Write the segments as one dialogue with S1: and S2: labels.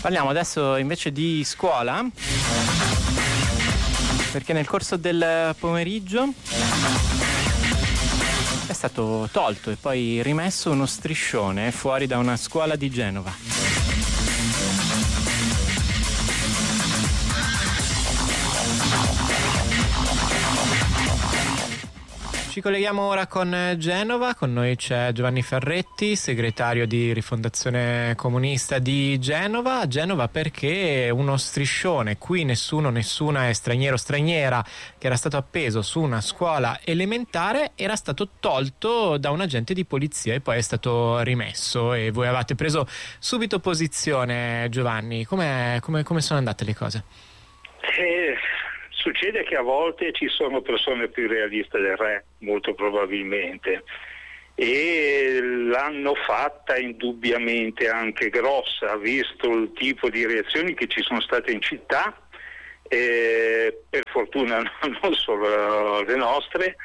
S1: Parliamo adesso invece di scuola, perché nel corso del pomeriggio è stato tolto e poi rimesso uno striscione fuori da una scuola di Genova. Ci colleghiamo ora con Genova, con noi c'è Giovanni Ferretti, segretario di Rifondazione Comunista di Genova. Genova perché uno striscione, qui nessuna è straniero o straniera, che era stato appeso su una scuola elementare, era stato tolto da un agente di polizia e poi è stato rimesso, e voi avete preso subito posizione. Giovanni, come sono andate le cose?
S2: Succede che a volte ci sono persone più realiste del re, molto probabilmente, e l'hanno fatta indubbiamente anche grossa, visto il tipo di reazioni che ci sono state in città, per fortuna non solo le nostre,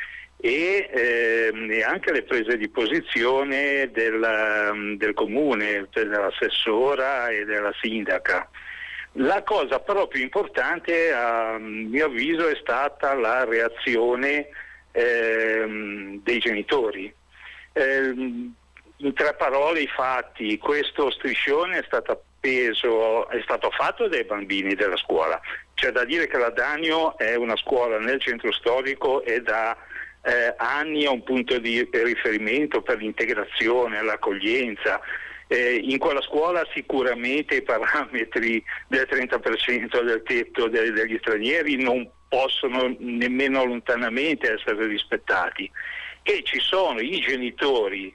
S2: e anche le prese di posizione del comune, dell'assessora e della sindaca. La cosa però più importante, a mio avviso, è stata la reazione dei genitori. In tre parole, i fatti: questo striscione è stato fatto dai bambini della scuola. C'è da dire che la Danio è una scuola nel centro storico e da anni è un punto di riferimento per l'integrazione, l'accoglienza. In quella scuola sicuramente i parametri del 30% del tetto degli stranieri non possono nemmeno lontanamente essere rispettati, e ci sono i genitori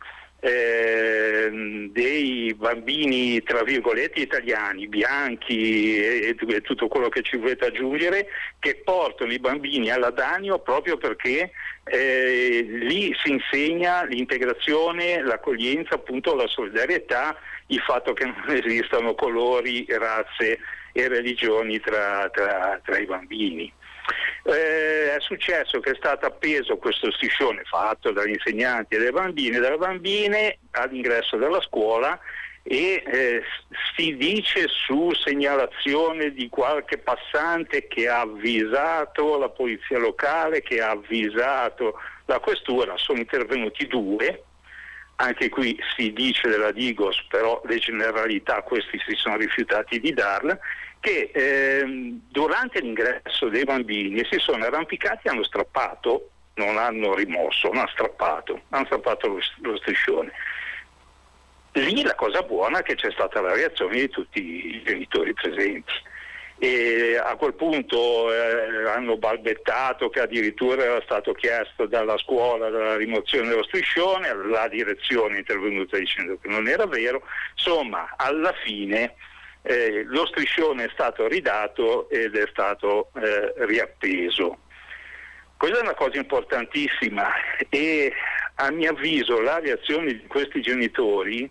S2: dei bambini tra virgolette italiani, bianchi e tutto quello che ci volete aggiungere, che portano i bambini alla Danio proprio perché lì si insegna l'integrazione, l'accoglienza, appunto la solidarietà, il fatto che non esistano colori, razze e religioni tra i bambini. È successo che è stato appeso questo striscione fatto dagli insegnanti e dai bambini e dalle bambine all'ingresso della scuola, e si dice su segnalazione di qualche passante che ha avvisato la polizia locale, che ha avvisato la questura. Sono intervenuti due, anche qui si dice della Digos, però le generalità questi si sono rifiutati di darla, che durante l'ingresso dei bambini si sono arrampicati e hanno strappato, non hanno rimosso, hanno strappato lo striscione. Lì la cosa buona è che c'è stata la reazione di tutti i genitori presenti, e a quel punto hanno balbettato che addirittura era stato chiesto dalla scuola la rimozione dello striscione. La direzione è intervenuta dicendo che non era vero. Insomma, alla fine lo striscione è stato ridato ed è stato riappeso. Questa è una cosa importantissima, e a mio avviso la reazione di questi genitori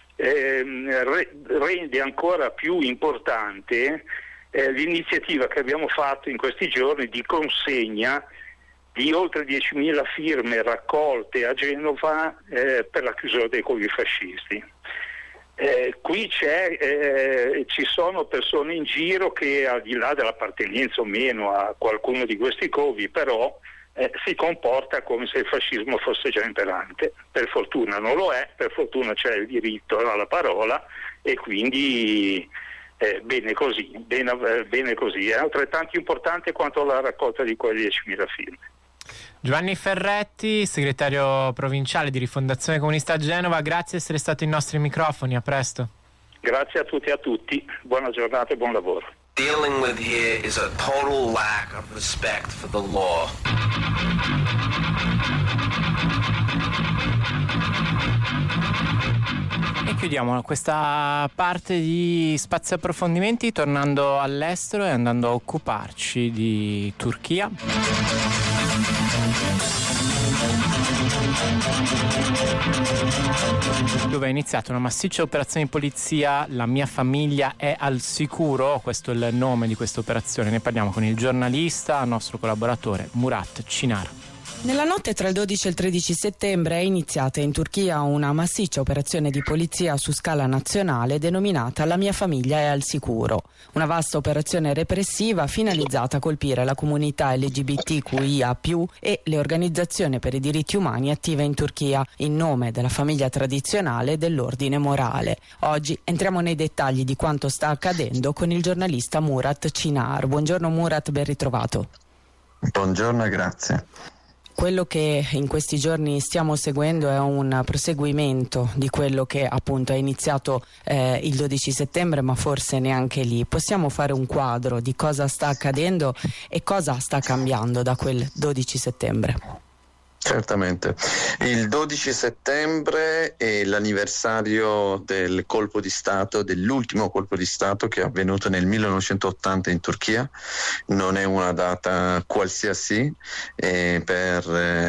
S2: rende ancora più importante l'iniziativa che abbiamo fatto in questi giorni di consegna di oltre 10.000 firme raccolte a Genova per la chiusura dei covi fascisti. Qui ci sono persone in giro che, al di là dell'appartenenza o meno a qualcuno di questi covi, però si comporta come se il fascismo fosse già imperante. Per fortuna non lo è, per fortuna c'è il diritto alla parola, e quindi bene così. È altrettanto importante quanto la raccolta di quelle 10.000 firme.
S1: Giovanni Ferretti, segretario provinciale di Rifondazione Comunista a Genova, grazie di essere stato ai nostri microfoni. A presto.
S2: Grazie a tutti e a tutti, buona giornata e buon lavoro.
S3: Dealing with here is a total lack of respect for the law.
S1: E chiudiamo questa parte di Spazio Approfondimenti tornando all'estero e andando a occuparci di Turchia. Dove è iniziata una massiccia operazione di polizia. La mia famiglia è al sicuro, questo è il nome di questa operazione. Ne parliamo con il giornalista, nostro collaboratore Murat Cinar.
S4: Nella notte tra il 12 e il 13 settembre è iniziata in Turchia una massiccia operazione di polizia su scala nazionale denominata La mia famiglia è al sicuro. Una vasta operazione repressiva finalizzata a colpire la comunità LGBTQIA+, e le organizzazioni per i diritti umani attive in Turchia in nome della famiglia tradizionale e dell'ordine morale. Oggi entriamo nei dettagli di quanto sta accadendo con il giornalista Murat Çınar. Buongiorno Murat, ben ritrovato.
S5: Buongiorno e grazie.
S4: Quello che in questi giorni stiamo seguendo è un proseguimento di quello che appunto è iniziato il 12 settembre, ma forse neanche lì. Possiamo fare un quadro di cosa sta accadendo e cosa sta cambiando da quel 12 settembre?
S5: Certamente. Il 12 settembre è l'anniversario del colpo di Stato, dell'ultimo colpo di Stato che è avvenuto nel 1980 in Turchia. Non è una data qualsiasi per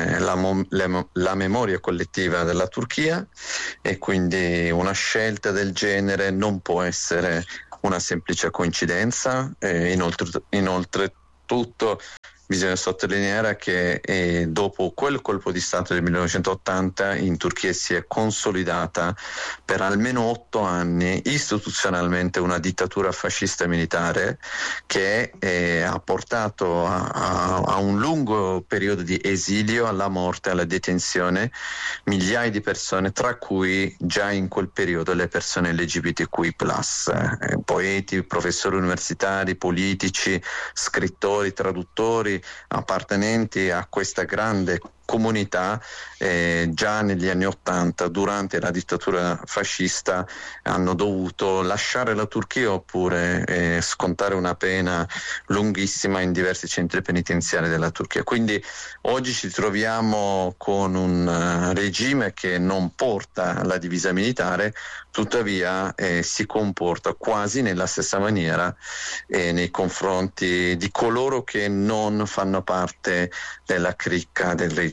S5: la memoria collettiva della Turchia, e quindi una scelta del genere non può essere una semplice coincidenza. Inoltre tutto bisogna sottolineare che dopo quel colpo di Stato del 1980 in Turchia si è consolidata per almeno 8 anni istituzionalmente una dittatura fascista militare che ha portato a un lungo periodo di esilio, alla morte, alla detenzione migliaia di persone, tra cui già in quel periodo le persone LGBTQI+, poeti, professori universitari, politici, scrittori, traduttori, appartenenti a questa grande comunità. Già negli anni '80, durante la dittatura fascista, hanno dovuto lasciare la Turchia oppure scontare una pena lunghissima in diversi centri penitenziari della Turchia. Quindi oggi ci troviamo con un regime che non porta la divisa militare, tuttavia si comporta quasi nella stessa maniera nei confronti di coloro che non fanno parte della cricca del regime.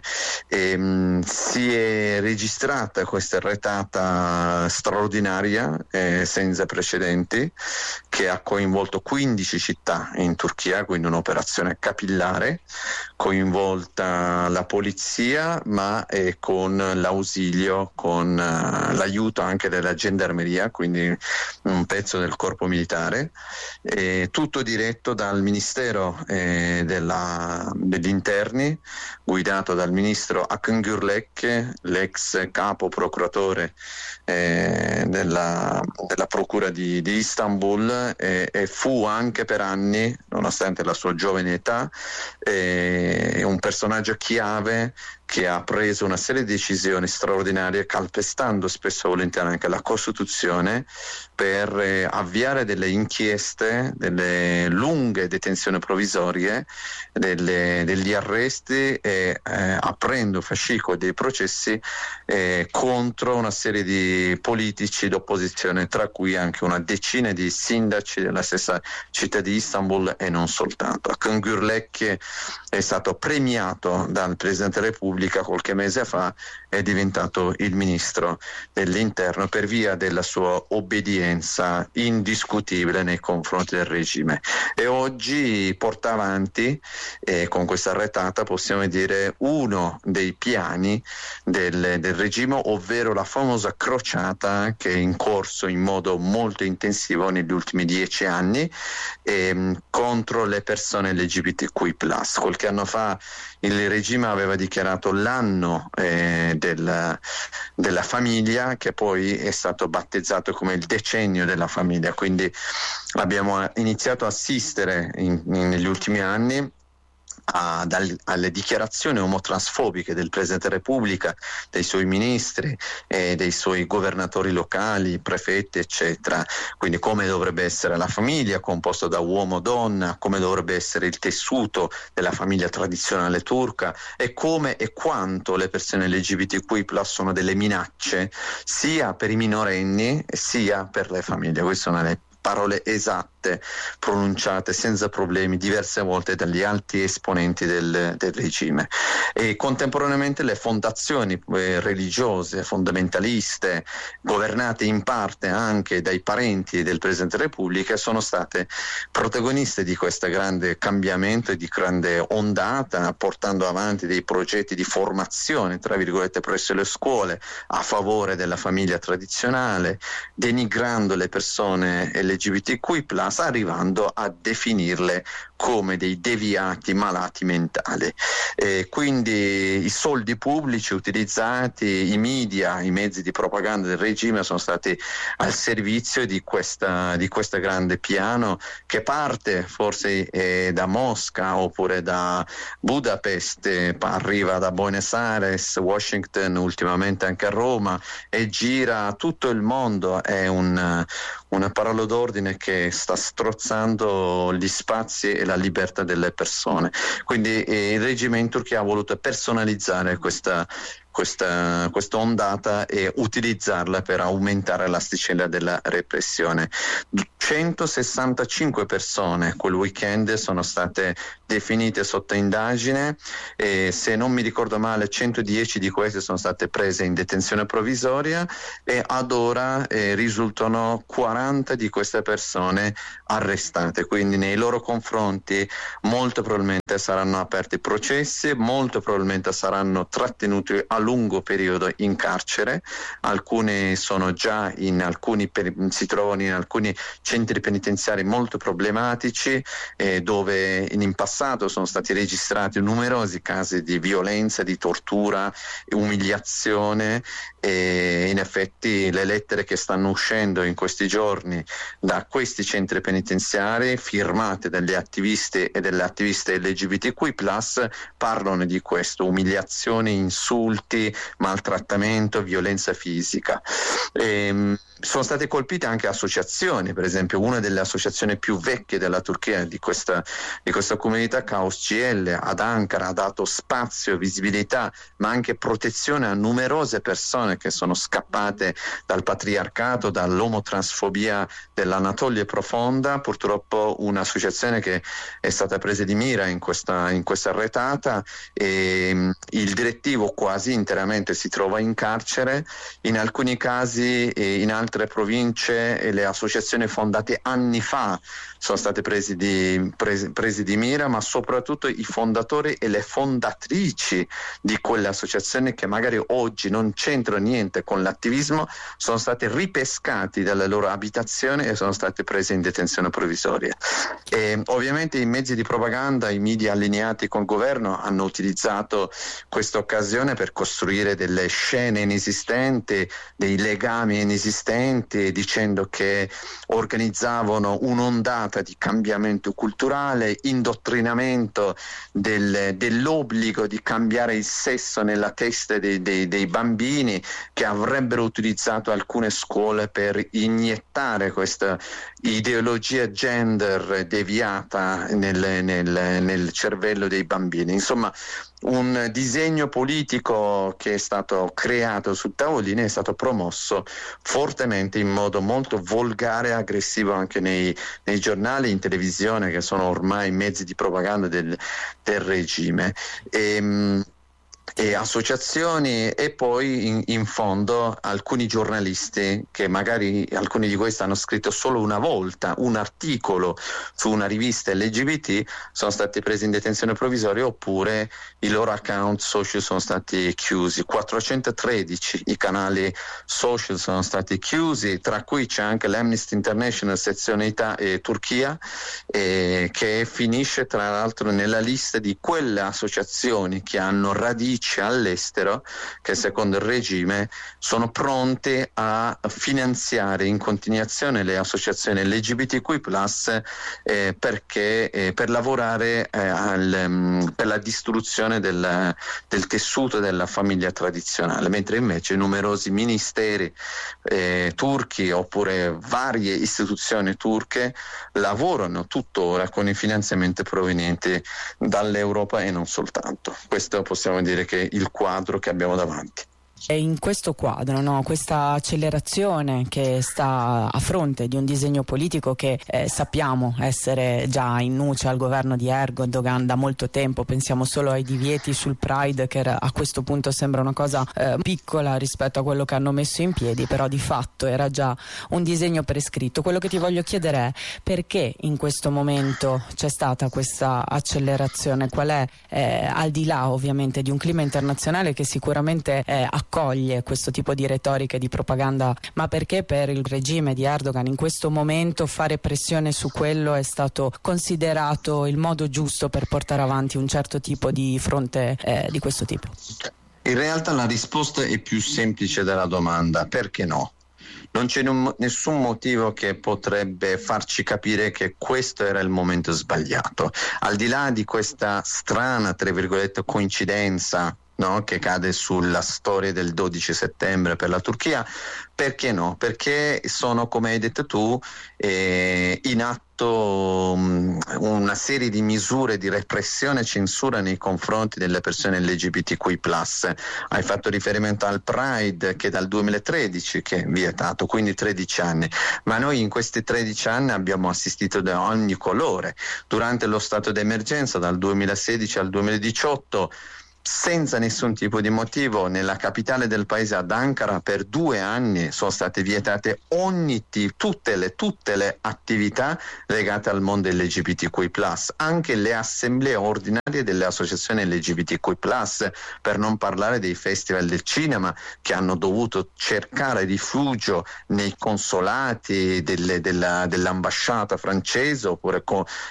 S5: Si è registrata questa retata straordinaria senza precedenti, che ha coinvolto 15 città in Turchia, quindi un'operazione capillare, coinvolta la polizia, ma con l'ausilio, con l'aiuto anche della gendarmeria, quindi un pezzo del corpo militare, tutto diretto dal Ministero degli Interni, guidato dal ministro Akın Gürlek, l'ex capo procuratore della procura di Istanbul, e fu anche per anni, nonostante la sua giovane età, un personaggio chiave che ha preso una serie di decisioni straordinarie, calpestando spesso e volentieri anche la Costituzione, per avviare delle inchieste, delle lunghe detenzioni provvisorie, degli arresti, e aprendo fascicoli dei processi contro una serie di politici d'opposizione, tra cui anche una decina di sindaci della stessa città di Istanbul e non soltanto. Akın Gürlek è stato premiato dal Presidente della Repubblica qualche mese fa, è diventato il ministro dell'interno per via della sua obbedienza indiscutibile nei confronti del regime, e oggi porta avanti con questa retata, possiamo dire, uno dei piani del regime, ovvero la famosa crociata che è in corso in modo molto intensivo negli ultimi 10 anni contro le persone LGBTQI+. Qualche anno fa il regime aveva dichiarato l'anno della famiglia, che poi è stato battezzato come il decennio della famiglia. Quindi abbiamo iniziato a assistere negli ultimi anni alle dichiarazioni omotransfobiche del Presidente della Repubblica, dei suoi ministri, dei suoi governatori locali, prefetti, eccetera. Quindi come dovrebbe essere la famiglia composta da uomo-donna, come dovrebbe essere il tessuto della famiglia tradizionale turca, e come e quanto le persone LGBTQI+ sono delle minacce sia per i minorenni sia per le famiglie. Queste sono le parole esatte dirette pronunciate senza problemi diverse volte dagli alti esponenti del regime. E contemporaneamente le fondazioni religiose fondamentaliste, governate in parte anche dai parenti del Presidente della Repubblica, sono state protagoniste di questo grande cambiamento e di grande ondata, portando avanti dei progetti di formazione, tra virgolette, presso le scuole a favore della famiglia tradizionale, denigrando le persone LGBTQI+, arrivando a definirle come dei deviati malati mentali. Quindi i soldi pubblici utilizzati, i media, i mezzi di propaganda del regime sono stati al servizio di questa grande piano che parte forse da Mosca oppure da Budapest, arriva da Buenos Aires, Washington, ultimamente anche a Roma, e gira tutto il mondo. È una parola d'ordine che sta strozzando gli spazi e la libertà delle persone. Quindi il regime in Turchia ha voluto personalizzare questa ondata e utilizzarla per aumentare l'asticella della repressione. 165 persone quel weekend sono state definite sotto indagine e, se non mi ricordo male, 110 di queste sono state prese in detenzione provvisoria e ad ora risultano 40 di queste persone arrestate, quindi nei loro confronti molto probabilmente saranno aperti processi, molto probabilmente saranno trattenuti a lungo periodo in carcere. Alcuni sono già si trovano in alcuni centri penitenziari molto problematici, dove in passato sono stati registrati numerosi casi di violenza, di tortura, umiliazione, e in effetti le lettere che stanno uscendo in questi giorni da questi centri penitenziari, firmate dagli attivisti e delle attiviste LGBTQI+, parlano di questo: umiliazioni, insulti, maltrattamento, violenza fisica. Sono state colpite anche associazioni, per esempio una delle associazioni più vecchie della Turchia di questa comunità, Caos GL, ad Ankara, ha dato spazio, visibilità ma anche protezione a numerose persone che sono scappate dal patriarcato, dall'omotransfobia dell'Anatolia profonda. Purtroppo un'associazione che è stata presa di mira in questa retata, e il direttivo quasi interamente si trova in carcere. In alcuni casi e in altre province le associazioni fondate anni fa sono state presi di mira, ma soprattutto i fondatori e le fondatrici di quelle associazioni, che magari oggi non c'entrano niente con l'attivismo, sono stati ripescati dalle loro abitazioni e sono stati presi in detenzione provvisoria. E ovviamente i mezzi di propaganda, i media allineati col governo hanno utilizzato questa occasione per costruire delle scene inesistenti, dei legami inesistenti, dicendo che organizzavano un'ondata di cambiamento culturale, indottrinamento dell'obbligo di cambiare il sesso nella testa dei bambini, che avrebbero utilizzato alcune scuole per iniettare questa ideologia gender deviata nel cervello dei bambini. Insomma, un disegno politico che è stato creato su tavolini, è stato promosso fortemente in modo molto volgare e aggressivo anche nei giornali, in televisione, che sono ormai mezzi di propaganda del regime. E associazioni, e poi in fondo alcuni giornalisti, che magari alcuni di questi hanno scritto solo una volta un articolo su una rivista LGBT, sono stati presi in detenzione provvisoria, oppure i loro account social sono stati chiusi. 413 i canali social sono stati chiusi, tra cui c'è anche l'Amnesty International sezione Turchia, che finisce tra l'altro nella lista di quelle associazioni che hanno radici all'estero, che secondo il regime sono pronte a finanziare in continuazione le associazioni LGBTQI+, perché per lavorare per la distruzione del tessuto della famiglia tradizionale, mentre invece numerosi ministeri turchi oppure varie istituzioni turche lavorano tuttora con i finanziamenti provenienti dall'Europa e non soltanto. Questo possiamo dire che è il quadro che abbiamo davanti.
S4: E in questo quadro, no, questa accelerazione che sta a fronte di un disegno politico che sappiamo essere già in nuce al governo di Erdogan da molto tempo, pensiamo solo ai divieti sul Pride, che a questo punto sembra una cosa piccola rispetto a quello che hanno messo in piedi, però di fatto era già un disegno prescritto. Quello che ti voglio chiedere è perché in questo momento c'è stata questa accelerazione, qual è, al di là ovviamente di un clima internazionale che sicuramente accoglie questo tipo di retorica e di propaganda, ma perché per il regime di Erdogan in questo momento fare pressione su quello è stato considerato il modo giusto per portare avanti un certo tipo di fronte di questo tipo?
S5: In realtà la risposta è più semplice della domanda: perché no? Non c'è nessun motivo che potrebbe farci capire che questo era il momento sbagliato, al di là di questa strana, tra virgolette, coincidenza, no, che cade sulla storia del 12 settembre per la Turchia. Perché no? Perché sono, come hai detto tu, in atto una serie di misure di repressione e censura nei confronti delle persone LGBTQI+. Hai fatto riferimento al Pride, che dal 2013 che è vietato, quindi 13 anni, ma noi in questi 13 anni abbiamo assistito da ogni colore. Durante lo stato d'emergenza dal 2016 al 2018, senza nessun tipo di motivo, nella capitale del paese, ad Ankara, per 2 anni sono state vietate tutte le attività legate al mondo LGBTQI+, anche le assemblee ordinarie delle associazioni LGBTQI+, per non parlare dei festival del cinema che hanno dovuto cercare rifugio nei consolati dell'ambasciata francese, oppure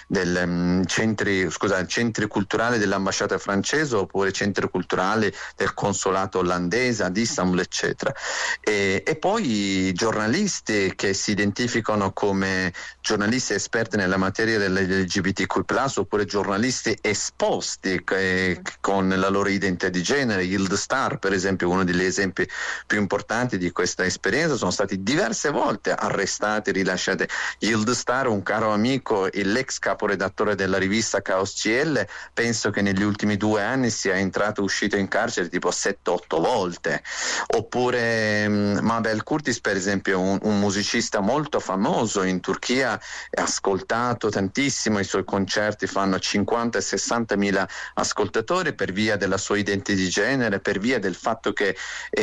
S5: centri culturali dell'ambasciata francese, oppure centri culturali del consolato olandese ad Istanbul, eccetera. E poi giornalisti che si identificano come giornalisti esperti nella materia dell'LGBTQ+, oppure giornalisti esposti con la loro identità di genere. Yıldızlar, per esempio, uno degli esempi più importanti di questa esperienza, sono stati diverse volte arrestati, rilasciati. Yıldızlar, un caro amico, l'ex caporedattore della rivista Caos CL, penso che negli ultimi 2 anni sia entrato e uscito in carcere tipo 7-8 volte. Oppure Mabel Curtis, per esempio, un musicista molto famoso in Turchia, ascoltato tantissimo, i suoi concerti fanno 50-60 mila ascoltatori per via della sua identità di genere, per via del fatto che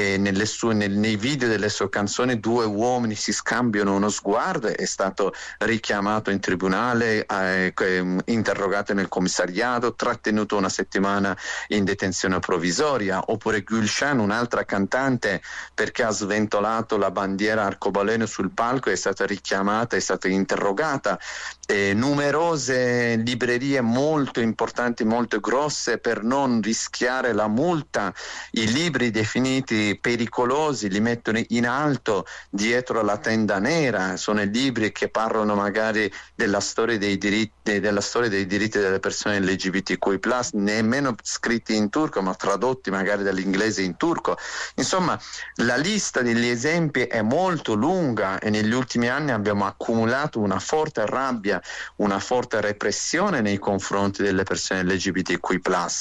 S5: nei video delle sue canzoni 2 uomini si scambiano uno sguardo. È stato richiamato in tribunale, interrogato nel commissariato, trattenuto 1 settimana in detenzione provvisoria. Oppure Gülşen, un'altra cantante, perché ha sventolato la bandiera arcobaleno sul palco, è stata richiamata, è stata interrogata. Numerose librerie molto importanti, molto grosse, per non rischiare la multa, i libri definiti pericolosi li mettono in alto dietro la tenda nera. Sono i libri che parlano magari della storia dei diritti delle persone LGBTQI+, nemmeno scritti in turco ma tradotti magari dall'inglese in turco. Insomma, la lista degli esempi è molto lunga e negli ultimi anni abbiamo accumulato una forte rabbia, una forte repressione nei confronti delle persone LGBTQI+.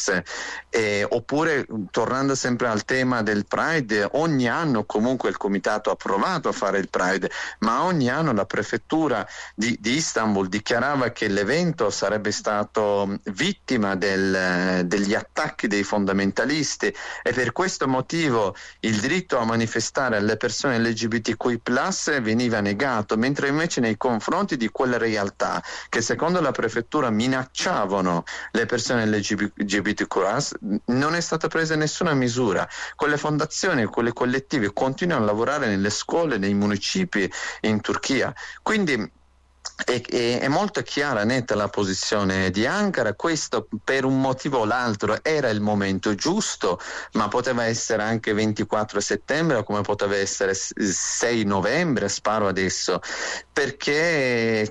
S5: Oppure, tornando sempre al tema del Pride, ogni anno comunque il comitato ha provato a fare il Pride, ma ogni anno la prefettura di Istanbul dichiarava che l'evento sarebbe stato vittima degli attacchi dei fondamentalisti, e per questo motivo il diritto a manifestare alle persone LGBTQI+ veniva negato, mentre invece nei confronti di quelle realtà che secondo la prefettura minacciavano le persone LGBTQ+ non è stata presa nessuna misura. Quelle fondazioni, quelle collettive continuano a lavorare nelle scuole, nei municipi in Turchia. Quindi è molto chiara, netta la posizione di Ankara. Questo, per un motivo o l'altro, era il momento giusto, ma poteva essere anche 24 settembre, come poteva essere 6 novembre, sparo adesso, perché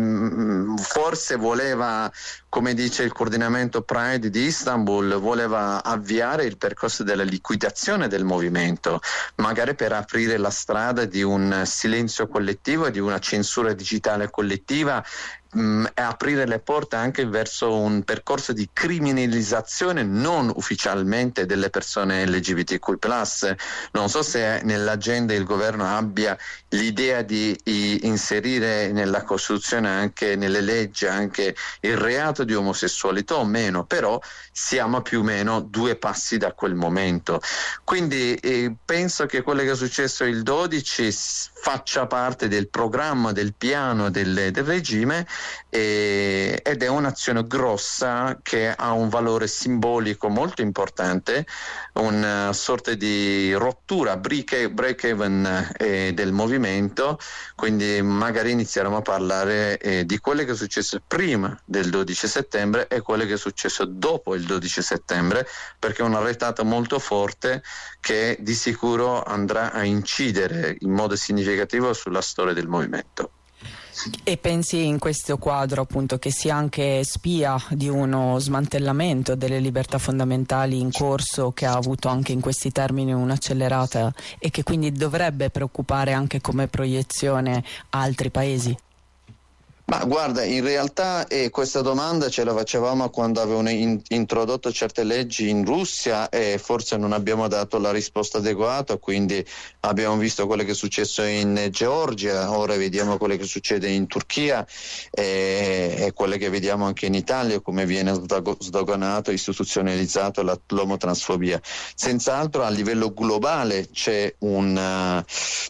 S5: forse voleva, come dice il coordinamento Pride di Istanbul, voleva avviare il percorso della liquidazione del movimento, magari per aprire la strada di un silenzio collettivo e di una censura digitale collettiva aprire le porte anche verso un percorso di criminalizzazione non ufficialmente delle persone LGBTQ+. Non so se nell'agenda il governo abbia l'idea di inserire nella Costituzione, anche nelle leggi, anche il reato di omosessualità o meno, però siamo più o meno 2 passi da quel momento. Quindi penso che quello che è successo il 12 faccia parte del programma, del piano del regime, ed è un'azione grossa che ha un valore simbolico molto importante, una sorta di rottura, break-even del movimento. Quindi magari inizieremo a parlare di quello che è successo prima del 12 settembre e quello che è successo dopo il 12 settembre, perché è una retata molto forte che di sicuro andrà a incidere in modo significativo sulla storia del movimento.
S4: E pensi in questo quadro appunto che sia anche spia di uno smantellamento delle libertà fondamentali in corso, che ha avuto anche in questi termini un'accelerata e che quindi dovrebbe preoccupare anche come proiezione altri paesi?
S5: Ma guarda, in realtà questa domanda ce la facevamo quando avevano introdotto certe leggi in Russia e forse non abbiamo dato la risposta adeguata, quindi abbiamo visto quello che è successo in Georgia, ora vediamo quello che succede in Turchia e quello che vediamo anche in Italia, come viene sdoganato, istituzionalizzato l'omotransfobia. Senz'altro a livello globale c'è un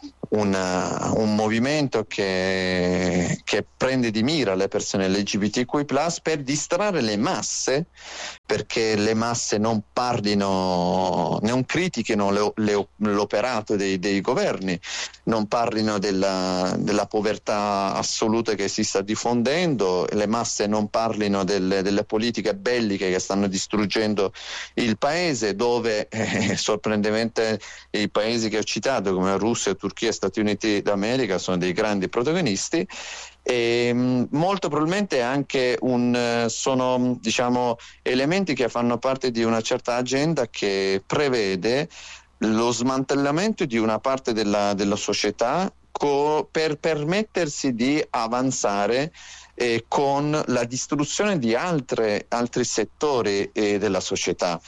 S5: movimento che prende di mira le persone LGBTQ+ per distrarre le masse, perché le masse non parlino, non critichino l'operato dei governi, non parlino della povertà assoluta che si sta diffondendo, le masse non parlino delle politiche belliche che stanno distruggendo il paese, dove sorprendentemente i paesi che ho citato come Russia, Turchia, Stati Uniti d'America sono dei grandi protagonisti. E molto probabilmente anche sono, diciamo, elementi che fanno parte di una certa agenda che prevede lo smantellamento di una parte della società per permettersi di avanzare con la distruzione di altri settori della società.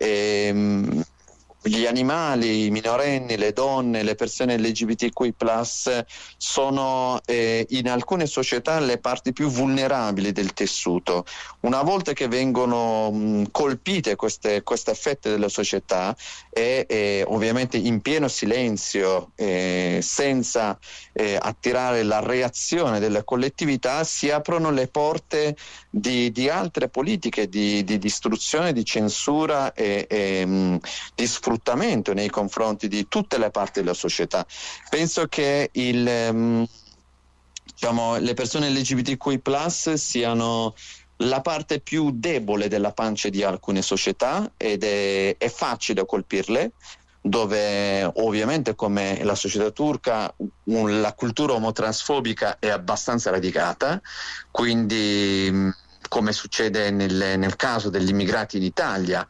S5: Gli animali, i minorenni, le donne, le persone LGBTQ+ sono in alcune società le parti più vulnerabili del tessuto. Una volta che vengono colpite queste fette della società e ovviamente in pieno silenzio, senza attirare la reazione della collettività, si aprono le porte di altre politiche di distruzione, di censura e di sfruttamento nei confronti di tutte le parti della società. Penso che le persone LGBTQ+ siano la parte più debole della pancia di alcune società ed è facile colpirle, dove ovviamente, come la società turca, la cultura omotransfobica è abbastanza radicata, quindi come succede nel caso degli immigrati in Italia.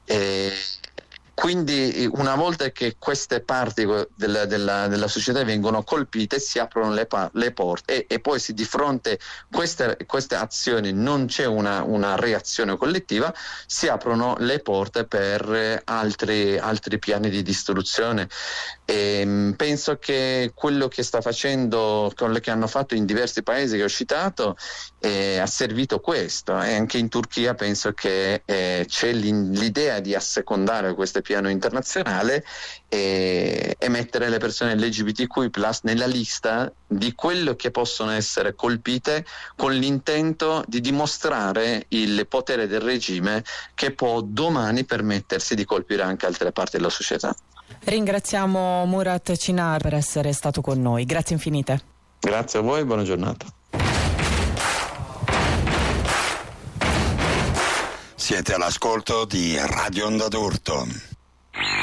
S5: Quindi una volta che queste parti della società vengono colpite, si aprono le porte e poi di fronte a queste azioni non c'è una reazione collettiva, si aprono le porte per altri piani di distruzione. E penso che quello che sta facendo, quello che hanno fatto in diversi paesi che ho citato, ha servito questo, e anche in Turchia penso che c'è l'idea di assecondare questo piano internazionale e mettere le persone LGBTQ+ nella lista di quello che possono essere colpite, con l'intento di dimostrare il potere del regime, che può domani permettersi di colpire anche altre parti della società.
S4: Ringraziamo Murat Çınar per essere stato con noi, grazie infinite.
S5: Grazie a voi, buona giornata.
S6: Siete all'ascolto di Radio Onda d'Urto.